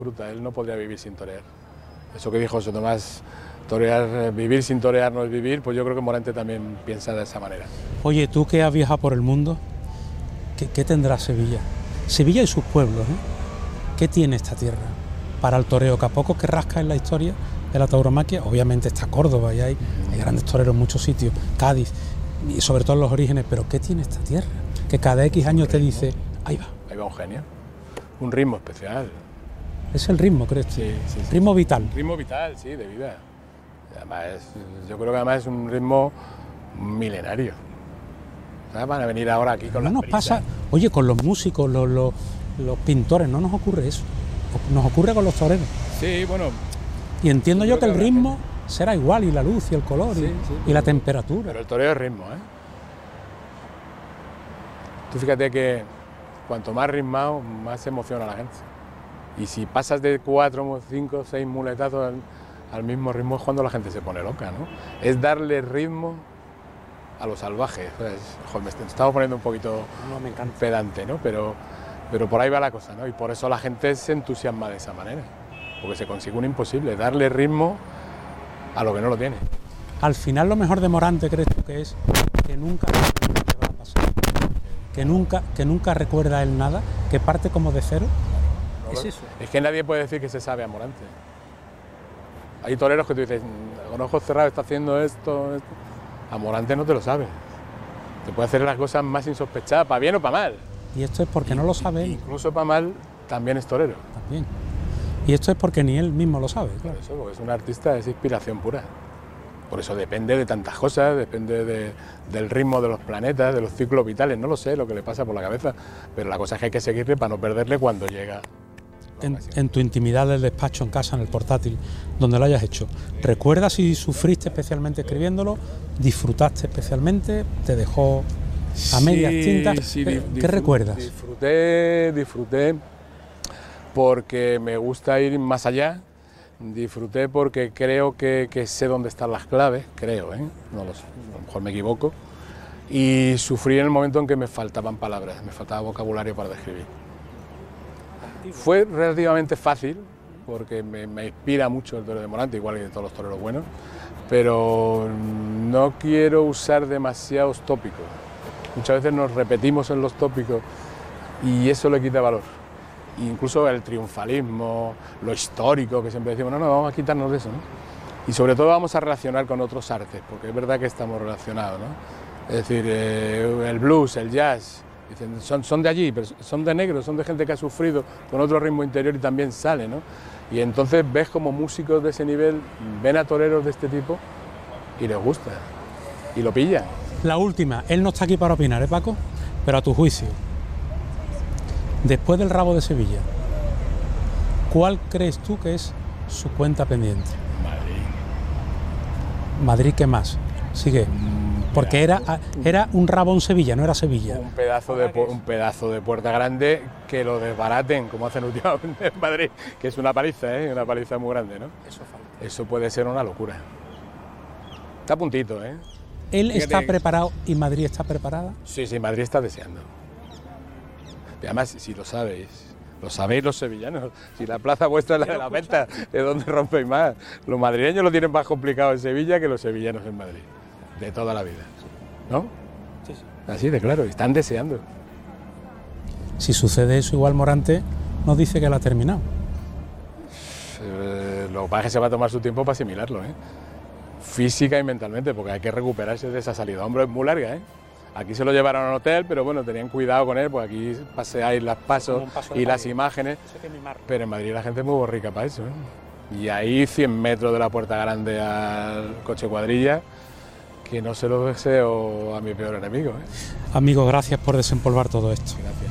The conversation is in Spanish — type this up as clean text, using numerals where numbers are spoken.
Fruta, él no podría vivir sin torear. Eso que dijo José Tomás, torear, vivir sin torear no es vivir, pues yo creo que Morante también piensa de esa manera. Oye, tú que has viajado por el mundo, ¿qué tendrá Sevilla? Sevilla y sus pueblos, ¿eh? ¿Qué tiene esta tierra para el toreo? Que a poco que rasca en la historia de la tauromaquia, obviamente está Córdoba y hay grandes toreros en muchos sitios, Cádiz, y sobre todo en los orígenes, pero ¿qué tiene esta tierra? Que cada X años te dice, ahí va. Ahí va un genio, un ritmo especial. Es el ritmo, ¿crees tú? Sí. Ritmo vital. Ritmo vital, sí, de vida. Además, yo creo que además es un ritmo milenario. ¿Sabes? Van a venir ahora aquí con No las nos prisas. pasa, oye, con los músicos, los pintores, no nos ocurre eso. Nos ocurre con los toreros. Sí, bueno. Y entiendo yo que el creo que ritmo será igual, y la luz, y el color, y la temperatura. Pero el toreo es ritmo, ¿eh? Tú fíjate que cuanto más ritmado, más se emociona la gente. Y si pasas de 4, 5, 6 muletazos al mismo ritmo es cuando la gente se pone loca, ¿no? Es darle ritmo a lo salvaje. Joder, me estaba poniendo un poquito pedante, ¿no? Pero por ahí va la cosa, ¿no? Y por eso la gente se entusiasma de esa manera. Porque se consigue un imposible, darle ritmo a lo que no lo tiene. Al final lo mejor de Morante, ¿crees tú que es? Que nunca recuerda lo que va a pasar. Que nunca recuerda él nada, que parte como de cero. ¿Es eso? Es que nadie puede decir que se sabe a Morante. Hay toreros que tú dices, con ojos cerrados está haciendo esto. A Morante no te lo sabe. Te puede hacer las cosas más insospechadas, para bien o para mal. Y esto es porque no lo sabe él. Incluso para mal, también es torero. También. Y esto es porque ni él mismo lo sabe, claro. Por eso, porque es un artista, es inspiración pura. Por eso depende de tantas cosas, depende del ritmo de los planetas, de los ciclos vitales. No lo sé lo que le pasa por la cabeza, pero la cosa es que hay que seguirle para no perderle cuando llega. En tu intimidad del despacho, en casa, en el portátil, donde lo hayas hecho, ¿recuerdas si sufriste especialmente escribiéndolo? ¿Disfrutaste especialmente? ¿Te dejó a medias tintas? Sí, ¿Qué recuerdas? Disfruté porque me gusta ir más allá. Disfruté porque creo que sé dónde están las claves, creo, no lo sé, a lo mejor me equivoco. Y sufrí en el momento en que me faltaban palabras, me faltaba vocabulario para describir. Fue relativamente fácil, porque me inspira mucho el torero de Morante, igual que de todos los toreros buenos, pero no quiero usar demasiados tópicos. Muchas veces nos repetimos en los tópicos y eso le quita valor. Incluso el triunfalismo, lo histórico, que siempre decimos, no, vamos a quitarnos de eso, ¿no? Y sobre todo vamos a relacionar con otros artes, porque es verdad que estamos relacionados, ¿no? Es decir, el blues, el jazz, dicen, son de allí, pero son de negros, son de gente que ha sufrido con otro ritmo interior y también sale, ¿no? Y entonces ves como músicos de ese nivel ven a toreros de este tipo y les gusta, y lo pillan. La última, él no está aquí para opinar, Paco? Pero a tu juicio, después del rabo de Sevilla, ¿cuál crees tú que es su cuenta pendiente? Madrid, ¿qué más? Sigue. Porque era un rabo en Sevilla, no era Sevilla. Un pedazo de puerta grande que lo desbaraten, como hacen últimamente en Madrid, que es una paliza, una paliza muy grande, ¿no? Eso puede ser una locura. Está a puntito, ¿eh? ¿Él está preparado y Madrid está preparada? Sí, Madrid está deseando. Y además, si lo sabéis los sevillanos, si la plaza vuestra es la de la Venta, ¿de dónde rompéis más? Los madrileños lo tienen más complicado en Sevilla que los sevillanos en Madrid, de toda la vida, ¿no? Sí. Así de claro, están deseando. Si sucede eso, igual Morante nos dice que la ha terminado. Lo que pasa es que se va a tomar su tiempo para asimilarlo, física y mentalmente, porque hay que recuperarse de esa salida. Hombre, es muy larga, Aquí se lo llevaron al hotel, pero bueno, tenían cuidado con él, porque aquí paseáis los pasos y las imágenes, pero en Madrid la gente es muy borrica para eso, Y ahí 100 metros de la Puerta Grande al coche cuadrilla, que no se lo deseo a mi peor enemigo, Amigo, gracias por desempolvar todo esto. Gracias.